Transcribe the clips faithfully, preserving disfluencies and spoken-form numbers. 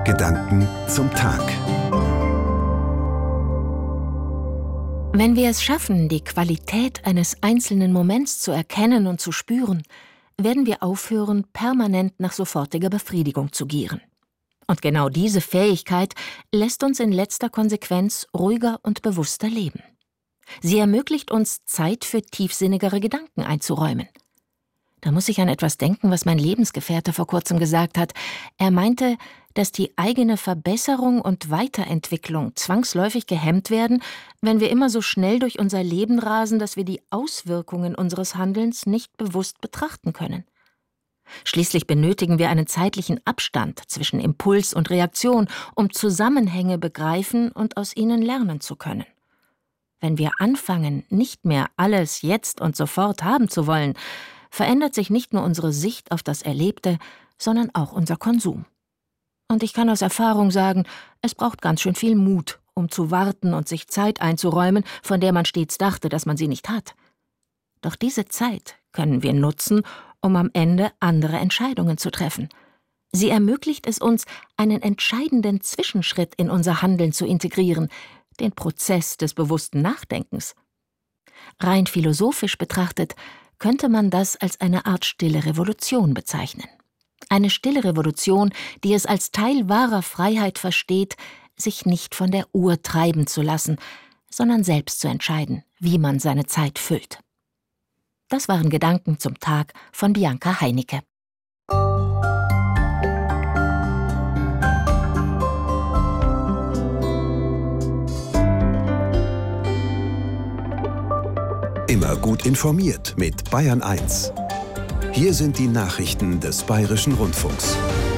Gedanken zum Tag. Wenn wir es schaffen, die Qualität eines einzelnen Moments zu erkennen und zu spüren, werden wir aufhören, permanent nach sofortiger Befriedigung zu gieren. Und genau diese Fähigkeit lässt uns in letzter Konsequenz ruhiger und bewusster leben. Sie ermöglicht uns, Zeit für tiefsinnigere Gedanken einzuräumen. Da muss ich an etwas denken, was mein Lebensgefährte vor kurzem gesagt hat. Er meinte, dass die eigene Verbesserung und Weiterentwicklung zwangsläufig gehemmt werden, wenn wir immer so schnell durch unser Leben rasen, dass wir die Auswirkungen unseres Handelns nicht bewusst betrachten können. Schließlich benötigen wir einen zeitlichen Abstand zwischen Impuls und Reaktion, um Zusammenhänge begreifen und aus ihnen lernen zu können. Wenn wir anfangen, nicht mehr alles jetzt und sofort haben zu wollen, verändert sich nicht nur unsere Sicht auf das Erlebte, sondern auch unser Konsum. Und ich kann aus Erfahrung sagen, es braucht ganz schön viel Mut, um zu warten und sich Zeit einzuräumen, von der man stets dachte, dass man sie nicht hat. Doch diese Zeit können wir nutzen, um am Ende andere Entscheidungen zu treffen. Sie ermöglicht es uns, einen entscheidenden Zwischenschritt in unser Handeln zu integrieren, den Prozess des bewussten Nachdenkens. Rein philosophisch betrachtet könnte man das als eine Art stille Revolution bezeichnen. Eine stille Revolution, die es als Teil wahrer Freiheit versteht, sich nicht von der Uhr treiben zu lassen, sondern selbst zu entscheiden, wie man seine Zeit füllt. Das waren Gedanken zum Tag von Bianca Heinicke. Immer gut informiert mit Bayern eins. Hier sind die Nachrichten des Bayerischen Rundfunks.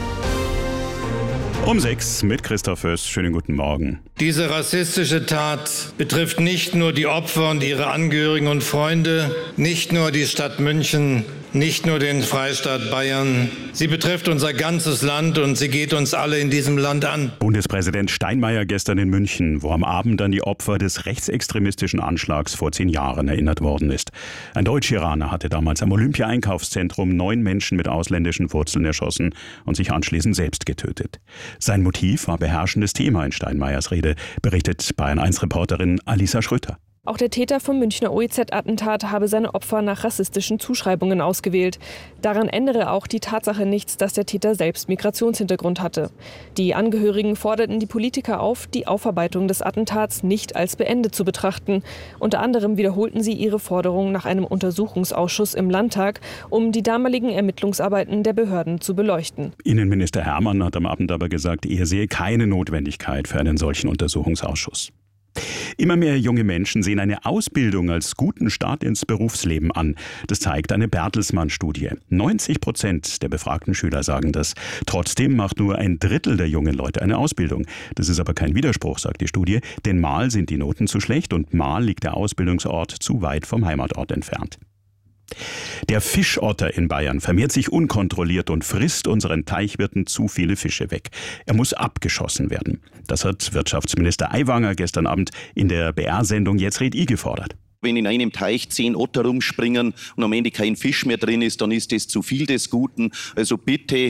Um sechs mit Christoph Höss. Schönen guten Morgen. Diese rassistische Tat betrifft nicht nur die Opfer und ihre Angehörigen und Freunde, nicht nur die Stadt München, nicht nur den Freistaat Bayern. Sie betrifft unser ganzes Land und sie geht uns alle in diesem Land an. Bundespräsident Steinmeier gestern in München, wo am Abend an die Opfer des rechtsextremistischen Anschlags vor zehn Jahren erinnert worden ist. Ein Deutsch-Iraner hatte damals am Olympia-Einkaufszentrum neun Menschen mit ausländischen Wurzeln erschossen und sich anschließend selbst getötet. Sein Motiv war beherrschendes Thema in Steinmeiers Rede, berichtet Bayern eins Reporterin Alisa Schröter. Auch der Täter vom Münchner O E Z-Attentat habe seine Opfer nach rassistischen Zuschreibungen ausgewählt. Daran ändere auch die Tatsache nichts, dass der Täter selbst Migrationshintergrund hatte. Die Angehörigen forderten die Politiker auf, die Aufarbeitung des Attentats nicht als beendet zu betrachten. Unter anderem wiederholten sie ihre Forderung nach einem Untersuchungsausschuss im Landtag, um die damaligen Ermittlungsarbeiten der Behörden zu beleuchten. Innenminister Hermann hat am Abend aber gesagt, er sehe keine Notwendigkeit für einen solchen Untersuchungsausschuss. Immer mehr junge Menschen sehen eine Ausbildung als guten Start ins Berufsleben an. Das zeigt eine Bertelsmann-Studie. neunzig Prozent der befragten Schüler sagen das. Trotzdem macht nur ein Drittel der jungen Leute eine Ausbildung. Das ist aber kein Widerspruch, sagt die Studie, denn mal sind die Noten zu schlecht und mal liegt der Ausbildungsort zu weit vom Heimatort entfernt. Der Fischotter in Bayern vermehrt sich unkontrolliert und frisst unseren Teichwirten zu viele Fische weg. Er muss abgeschossen werden. Das hat Wirtschaftsminister Aiwanger gestern Abend in der B R-Sendung Jetzt red I gefordert. Wenn in einem Teich zehn Otter rumspringen und am Ende kein Fisch mehr drin ist, dann ist das zu viel des Guten. Also bitte